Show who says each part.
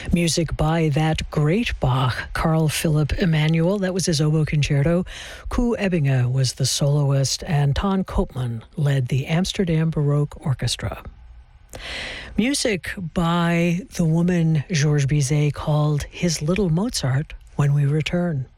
Speaker 1: Music by that great Bach, Carl Philipp Emanuel. That was his oboe concerto. Koos Ebbinge was the soloist, and Ton Koopman led the Amsterdam Baroque Orchestra. Music by the woman Georges Bizet called his little Mozart when we return.